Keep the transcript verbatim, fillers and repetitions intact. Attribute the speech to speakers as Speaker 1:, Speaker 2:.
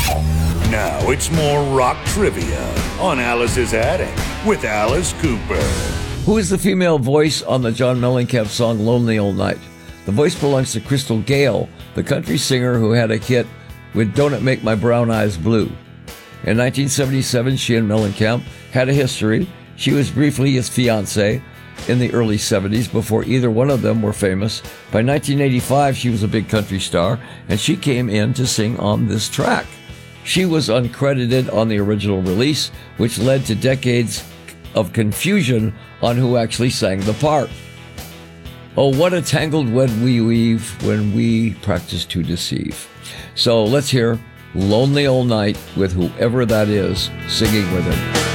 Speaker 1: Now it's more rock trivia on Alice's Attic with Alice Cooper.
Speaker 2: Who is the female voice on the John Mellencamp song Lonely Old Night? The voice belongs to Crystal Gale, the country singer who had a hit with Don't It Make My Brown Eyes Blue. In nineteen seventy-seven, she and Mellencamp had a history. She was briefly his fiancée in the early seventies before either one of them were famous. By nineteen eighty-five, she was a big country star, and she came in to sing on this track. She was uncredited on the original release, which led to decades of confusion on who actually sang the part. Oh, what a tangled web we weave when we practice to deceive. So let's hear Lonely Old Night with whoever that is singing with him.